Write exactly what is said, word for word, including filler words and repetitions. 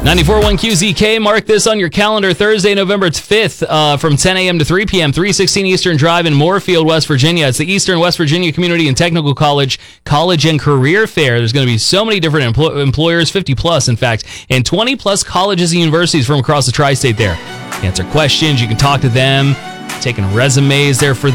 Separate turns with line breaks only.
ninety-four point one Q Z K, mark this on your calendar. Thursday, November fifth, uh, from ten a.m. to three p.m., three sixteen Eastern Drive in Moorfield, West Virginia. It's the Eastern West Virginia Community and Technical College College and Career Fair. There's going to be so many different empl- employers, fifty plus, in fact, and twenty plus colleges and universities from across the tri-state there. You answer questions, you can talk to them, taking resumes there for